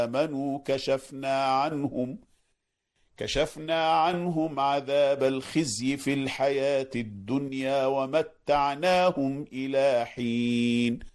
آمنوا كشفنا عنهم عذاب الخزي في الحياة الدنيا ومتعناهم إلى حين